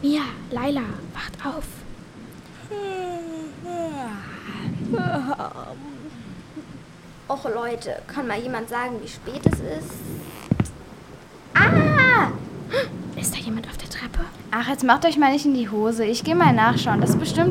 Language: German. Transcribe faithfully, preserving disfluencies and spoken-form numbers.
Mia, Laila, wacht auf. Och Leute, kann mal jemand sagen, wie spät es ist? Ah! Ist da jemand auf der Treppe? Ach, jetzt macht euch mal nicht in die Hose. Ich gehe mal nachschauen. Das ist bestimmt